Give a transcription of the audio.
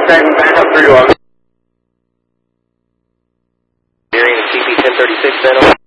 Tracking back up 3 to 1. Hearing CP 1036 then.